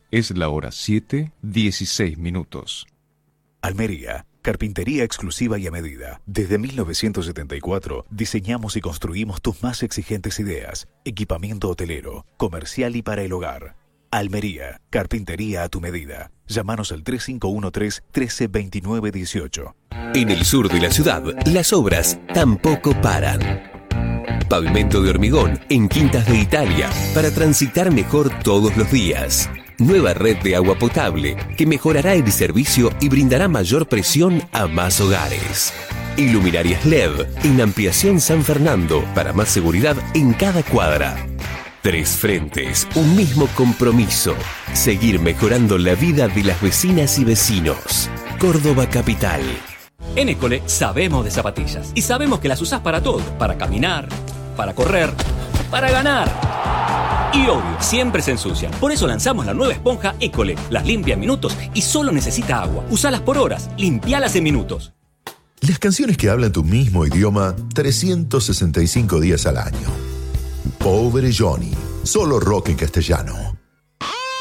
Es la hora 7:16. Almería, carpintería exclusiva y a medida. Desde 1974 diseñamos y construimos tus más exigentes ideas. Equipamiento hotelero, comercial y para el hogar. Almería, carpintería a tu medida. Llámanos al 3513-132918. En el sur de la ciudad, las obras tampoco paran. Pavimento de hormigón en Quintas de Italia para transitar mejor todos los días. Nueva red de agua potable que mejorará el servicio y brindará mayor presión a más hogares. Iluminarias LED en Ampliación San Fernando para más seguridad en cada cuadra. 3 frentes, un mismo compromiso. Seguir mejorando la vida de las vecinas y vecinos. Córdoba Capital. En École sabemos de zapatillas y sabemos que las usás para todo, para caminar, para correr, para ganar. Y obvio, siempre se ensucian. Por eso lanzamos la nueva esponja École. Las limpia en minutos y solo necesita agua. Usalas por horas, limpialas en minutos. Las canciones que hablan tu mismo idioma 365 días al año. Pobre Johnny, solo rock en castellano.